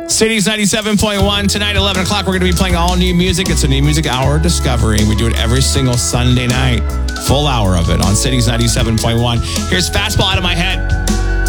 Cities 97.1. Tonight, 11 o'clock, we're going to be playing all new music. It's a new music hour discovery. We do it every single Sunday night. Full hour of it on Cities 97.1. Here's Fastball Out of My Head.